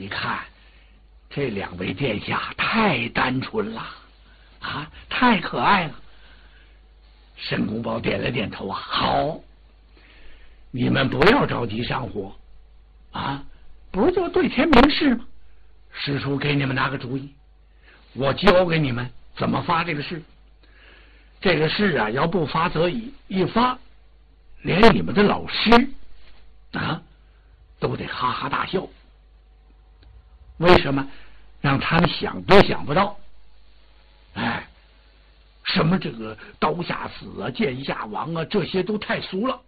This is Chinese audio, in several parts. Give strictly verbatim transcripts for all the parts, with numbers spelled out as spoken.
看，这两位殿下太单纯了啊，太可爱了。申公豹点了点头啊，好，你们不要着急上火啊，不是就对天明誓吗？师叔给你们拿个主意，我教给你们怎么发这个誓。这个誓啊，要不发则已，一发，连你们的老师啊都得哈哈大笑。为什么？让他们想都想不到。哎，什么这个刀下死啊，剑下亡啊，这些都太俗了。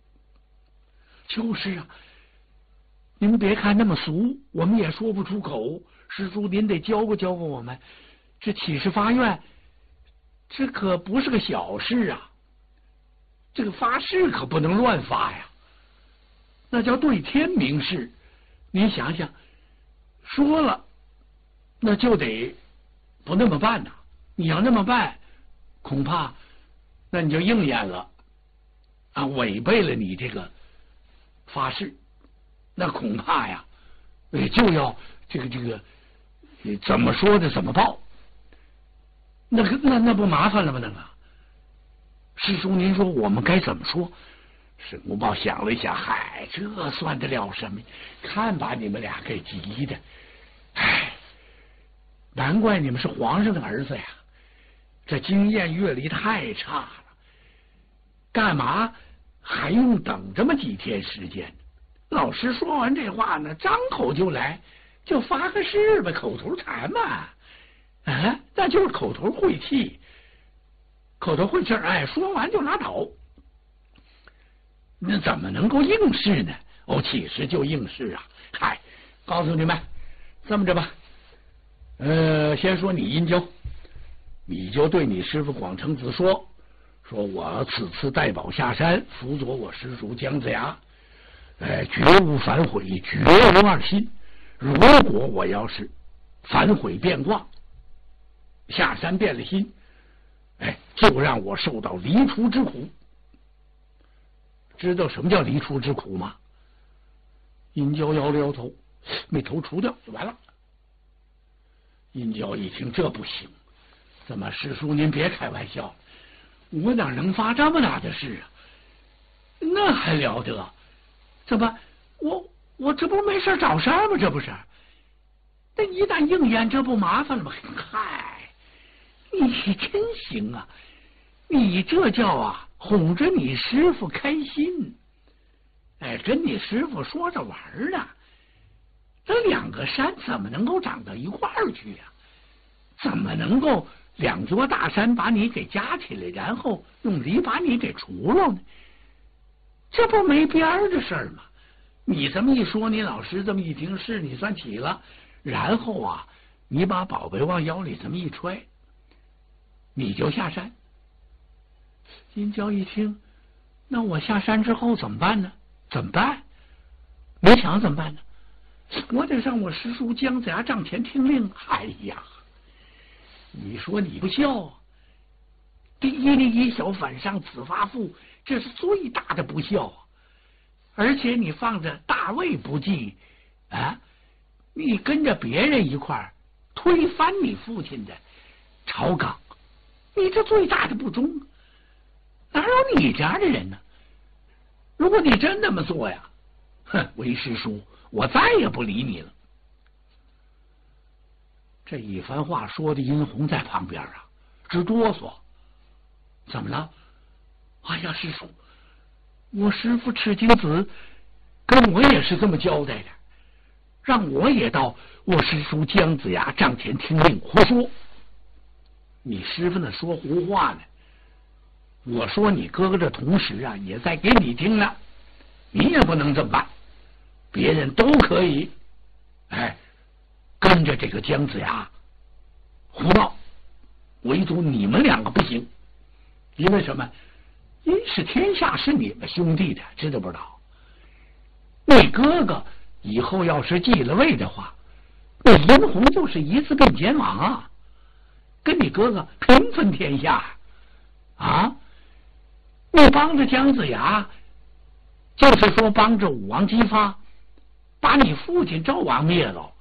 就是啊，您别看那么俗，我们也说不出口。师叔，您得教过教过我们。这起誓发愿，这可不是个小事啊！这个发誓可不能乱发呀，那叫对天明誓。您想想，说了那就得不那么办呐。你要那么办，恐怕那你就应验了啊，违背了你这个发誓，那恐怕呀，也就要这个这个怎么说的怎么报，那个那那不麻烦了吗？那个师叔，您说我们该怎么说？申公豹想了一下，嗨，这算得了什么？看把你们俩给急的，唉，难怪你们是皇上的儿子呀！这经验阅历太差了，干嘛还用等这么几天时间？老师说完这话呢，张口就来，就发个誓呗，口头禅嘛，啊，那就是口头晦气，口头晦气，哎，说完就拉倒。那怎么能够应试呢？哦，其实就应试啊！嗨，告诉你们，这么着吧，呃，先说你殷郊，你就对你师傅广成子说，说我此次带宝下山，辅佐我师叔姜子牙，呃，绝无反悔，绝无二心。如果我要是反悔变卦，下山变了心，哎，就让我受到离除之苦。知道什么叫离除之苦吗？殷郊摇了摇头，没头除掉就完了。殷郊一听，这不行，怎么师叔您别开玩笑，我哪能发这么大的誓啊？那还了得？怎么我我这不没事找事吗？这不是？那一旦应验，这不麻烦了吗？嗨，你真行啊！你这叫啊哄着你师傅开心，哎，跟你师傅说着玩呢。这两个山怎么能够长到一块儿去呀、啊？怎么能够两座大山把你给夹起来，然后用犁把你给除了呢？这不没边儿的事儿吗？你这么一说，你老师这么一听，是你算起了，然后啊，你把宝贝往腰里这么一揣，你就下山。殷郊一听，那我下山之后怎么办呢？怎么办？没想怎么办呢？我得让我师叔姜子牙帐前听令。哎呀，你说你不孝啊！第一，你以小反上，子发父，这是最大的不孝啊！而且你放着大位不济啊，你跟着别人一块儿推翻你父亲的朝纲，你这最大的不忠，哪有你这样的人呢？如果你真那么做呀，哼，为师叔，我再也不理你了。这一番话说的殷红在旁边啊直哆嗦。怎么了？哎呀，师叔，我师父赤精子跟我也是这么交代的，让我也到我师叔姜子牙帐前听令。胡说！你师父呢说胡话呢。我说你哥哥这同时啊也在给你听呢，你也不能这么办。别人都可以哎跟着这个姜子牙胡闹，唯独你们两个不行。因为什么？因是天下是你们兄弟的，知道不知道？你哥哥以后要是继了位的话，那殷红就是一字并肩王啊，跟你哥哥平分天下啊！你帮着姜子牙，就是说帮着武王姬发，把你父亲纣王灭了。